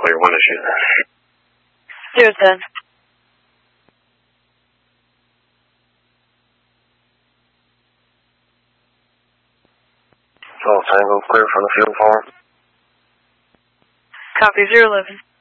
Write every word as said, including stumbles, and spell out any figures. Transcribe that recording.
clear. One issue. Zero ten. Oh, Tango, clear from the field farm. Copy, zero eleven.